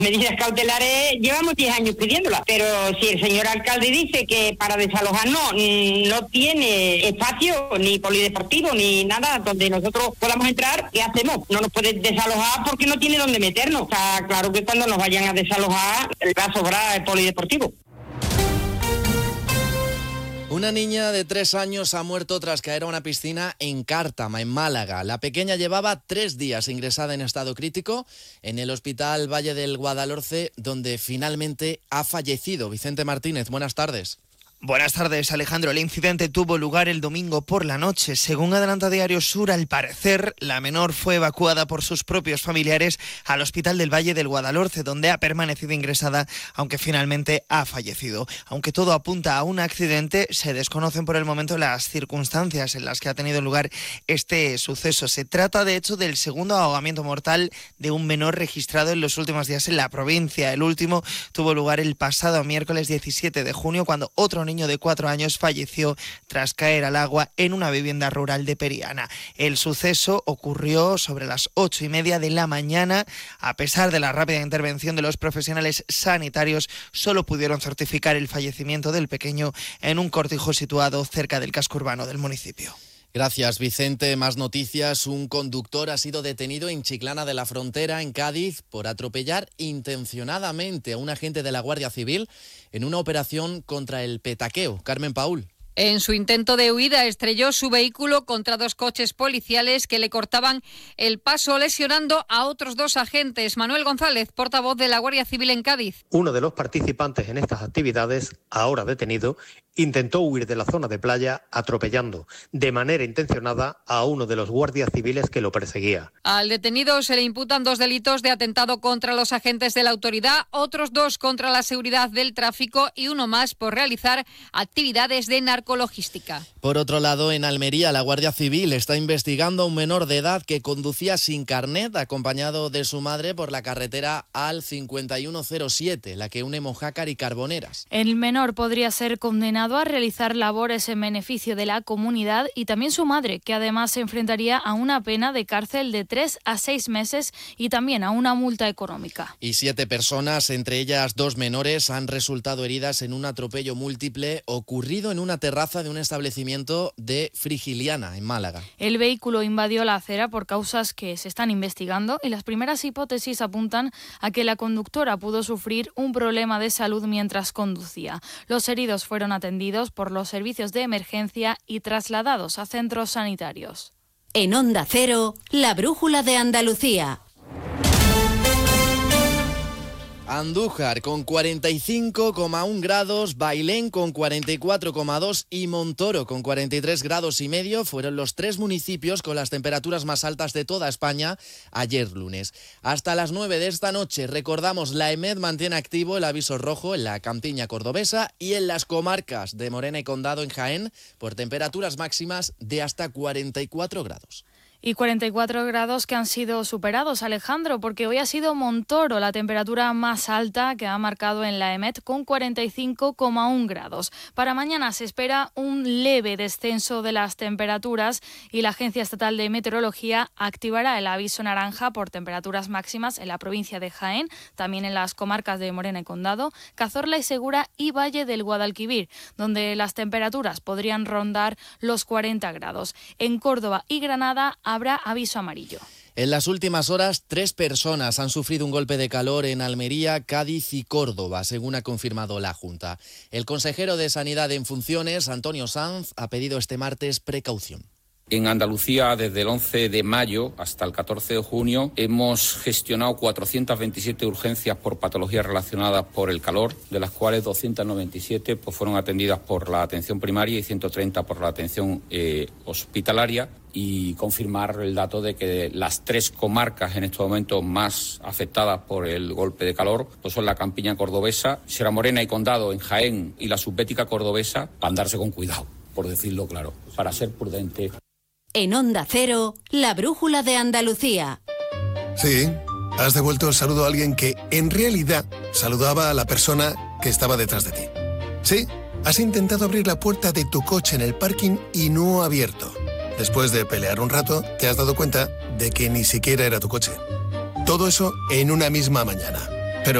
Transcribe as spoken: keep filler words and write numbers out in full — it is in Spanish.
Medidas cautelares llevamos diez años pidiéndolas, pero si el señor alcalde dice que para desalojarnos no tiene espacio ni polideportivo ni nada donde nosotros podamos entrar, ¿qué hacemos? No nos puede desalojar porque no tiene dónde meternos. Está claro que cuando nos vayan a desalojar va a sobrar el polideportivo. Una niña de tres años ha muerto tras caer a una piscina en Cártama, en Málaga. La pequeña llevaba tres días ingresada en estado crítico en el Hospital Valle del Guadalhorce, donde finalmente ha fallecido. Vicente Martínez, buenas tardes. Buenas tardes, Alejandro. El incidente tuvo lugar el domingo por la noche. Según adelanta Diario Sur, al parecer, la menor fue evacuada por sus propios familiares al Hospital del Valle del Guadalhorce, donde ha permanecido ingresada, aunque finalmente ha fallecido. Aunque todo apunta a un accidente, se desconocen por el momento las circunstancias en las que ha tenido lugar este suceso. Se trata, de hecho, del segundo ahogamiento mortal de un menor registrado en los últimos días en la provincia. El último tuvo lugar el pasado miércoles diecisiete de junio, cuando otro niño de cuatro años falleció tras caer al agua en una vivienda rural de Periana. El suceso ocurrió sobre las ocho y media de la mañana. A pesar de la rápida intervención de los profesionales sanitarios, solo pudieron certificar el fallecimiento del pequeño en un cortijo situado cerca del casco urbano del municipio. Gracias, Vicente. Más noticias. Un conductor ha sido detenido en Chiclana de la Frontera, en Cádiz, por atropellar intencionadamente a un agente de la Guardia Civil en una operación contra el petaqueo. Carmen Paúl. En su intento de huida estrelló su vehículo contra dos coches policiales que le cortaban el paso, lesionando a otros dos agentes. Manuel González, portavoz de la Guardia Civil en Cádiz. Uno de los participantes en estas actividades, ahora detenido, intentó huir de la zona de playa atropellando de manera intencionada a uno de los guardias civiles que lo perseguía. Al detenido se le imputan dos delitos de atentado contra los agentes de la autoridad, otros dos contra la seguridad del tráfico y uno más por realizar actividades de narcologística. Por otro lado, en Almería, la Guardia Civil está investigando a un menor de edad que conducía sin carnet, acompañado de su madre por la carretera A L cincuenta y uno cero siete, la que une Mojácar y Carboneras. El menor podría ser condenado a realizar labores en beneficio de la comunidad, y también su madre, que además se enfrentaría a una pena de cárcel de tres a seis meses y también a una multa económica. Y siete personas, entre ellas dos menores, han resultado heridas en un atropello múltiple ocurrido en una terraza de un establecimiento de Frigiliana, en Málaga. El vehículo invadió la acera por causas que se están investigando y las primeras hipótesis apuntan a que la conductora pudo sufrir un problema de salud mientras conducía. Los heridos fueron atendidos por los servicios de emergencia y trasladados a centros sanitarios. En Onda Cero, la brújula de Andalucía. Andújar con cuarenta y cinco coma uno grados, Bailén con cuarenta y cuatro coma dos y Montoro con cuarenta y tres grados y medio fueron los tres municipios con las temperaturas más altas de toda España ayer lunes. Hasta las nueve de esta noche, recordamos, la EMET mantiene activo el aviso rojo en la campiña cordobesa y en las comarcas de Morena y Condado en Jaén por temperaturas máximas de hasta cuarenta y cuatro grados. Y cuarenta y cuatro grados que han sido superados, Alejandro, porque hoy ha sido Montoro la temperatura más alta que ha marcado en la EMET con cuarenta y cinco coma uno grados. Para mañana se espera un leve descenso de las temperaturas y la Agencia Estatal de Meteorología activará el aviso naranja por temperaturas máximas en la provincia de Jaén, también en las comarcas de Morena y Condado, Cazorla y Segura y Valle del Guadalquivir, donde las temperaturas podrían rondar los cuarenta grados. En Córdoba y Granada habrá aviso amarillo. En las últimas horas, tres personas han sufrido un golpe de calor en Almería, Cádiz y Córdoba, según ha confirmado la Junta. El consejero de Sanidad en funciones, Antonio Sanz, ha pedido este martes precaución. En Andalucía, desde el once de mayo hasta el catorce de junio, hemos gestionado cuatrocientas veintisiete urgencias por patologías relacionadas por el calor, de las cuales doscientas noventa y siete pues, fueron atendidas por la atención primaria y ciento treinta por la atención eh, hospitalaria. Y confirmar el dato de que las tres comarcas en estos momentos más afectadas por el golpe de calor pues son la campiña cordobesa, Sierra Morena y Condado en Jaén y la subbética cordobesa, para andarse con cuidado, por decirlo claro, para ser prudente. En Onda Cero, la brújula de Andalucía. Sí, has devuelto el saludo a alguien que en realidad saludaba a la persona que estaba detrás de ti. Sí, has intentado abrir la puerta de tu coche en el parking y no ha abierto. Después de pelear un rato, te has dado cuenta de que ni siquiera era tu coche. Todo eso en una misma mañana.